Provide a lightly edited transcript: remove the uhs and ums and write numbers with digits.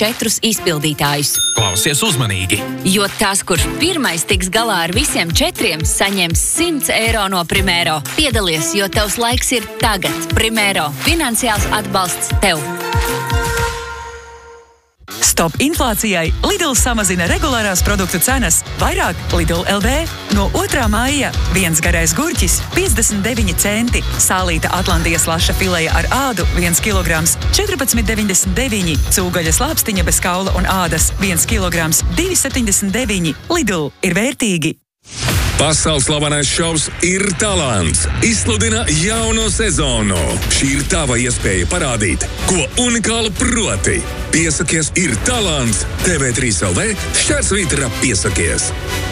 4 izpildītājus. Klausies uzmanīgi! Jo tas, kurš pirmais tiks galā ar visiem 4, saņems 100 eiro no Primero. Piedalies, jo tavs laiks ir tagad. Primero. Finansiāls atbalsts tev. Stop inflācijai! Lidl samazina regulārās produktu cenas. Vairāk Lidl LV. No 2. maija 1 garais gurķis 59 centi. Sālīta Atlantijas laša fileja ar ādu 1 kilograms 14,99. Cūgaļas lāpstiņa bez kaula un ādas 1 kilograms 2,79. Lidl ir vērtīgi. Pasaules slavenais šovs Ir talants izsludina jauno sezonu. Šī ir tava iespēja parādīt, ko unikāli proti. Piesakies Ir talants TV3 LV /piesakies.